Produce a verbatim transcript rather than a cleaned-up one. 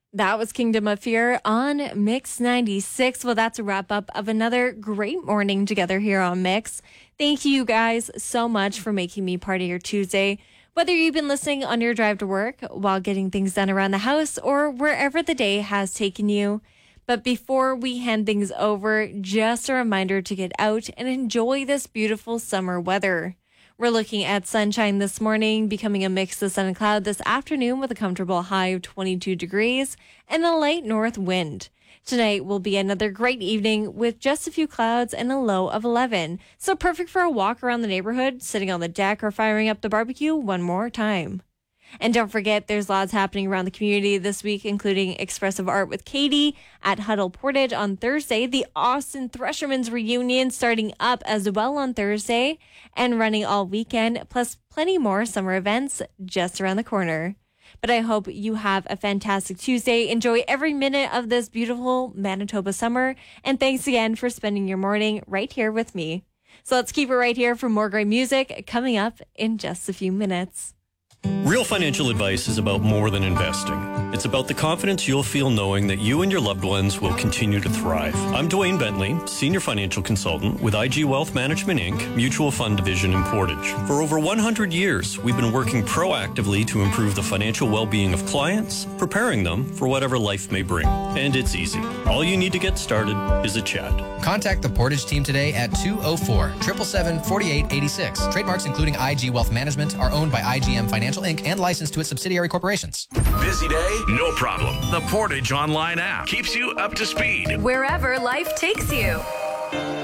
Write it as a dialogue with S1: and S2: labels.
S1: That was Kingdom of Fear on Mix ninety-six. Well, that's a wrap up of another great morning together here on Mix. Thank you guys so much for making me part of your Tuesday. Whether you've been listening on your drive to work, while getting things done around the house, or wherever the day has taken you. But before we hand things over, just a reminder to get out and enjoy this beautiful summer weather. We're looking at sunshine this morning, becoming a mix of sun and cloud this afternoon with a comfortable high of twenty-two degrees and a light north wind. Tonight will be another great evening with just a few clouds and a low of eleven. So perfect for a walk around the neighborhood, sitting on the deck, or firing up the barbecue one more time. And don't forget, there's lots happening around the community this week, including Expressive Art with Katie at Huddle Portage on Thursday, the Austin Threshermen's reunion starting up as well on Thursday and running all weekend, plus plenty more summer events just around the corner. But I hope you have a fantastic Tuesday. Enjoy every minute of this beautiful Manitoba summer. And thanks again for spending your morning right here with me. So let's keep it right here for more great music coming up in just a few minutes.
S2: Real financial advice is about more than investing. It's about the confidence you'll feel knowing that you and your loved ones will continue to thrive. I'm Dwayne Bentley, Senior Financial Consultant with I G Wealth Management, Incorporated, Mutual Fund Division in Portage. For over one hundred years, we've been working proactively to improve the financial well-being of clients, preparing them for whatever life may bring. And it's easy. All you need to get started is a chat.
S3: Contact the Portage team today at two oh four, seven seven seven, four eight eight six. Trademarks including I G Wealth Management are owned by I G M Financial Incorporated and licensed to its subsidiary corporations.
S4: Busy day? No problem. The Portage online app keeps you up to speed
S5: wherever life takes you.